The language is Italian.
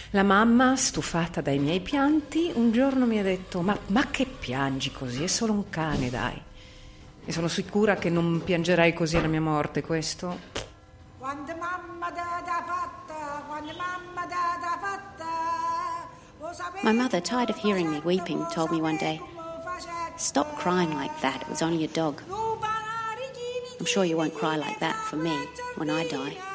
La mamma, stufata dai miei pianti, un giorno mi ha detto: ma che piangi così? È solo un cane, dai. E sono sicura che non piangerai così alla mia morte, questo? Quando mamma t'ha fatta, quando mamma t'ha fatta. My mother, tired of hearing me weeping, told me one day, "Stop crying like that, it was only a dog. I'm sure you won't cry like that for me when I die."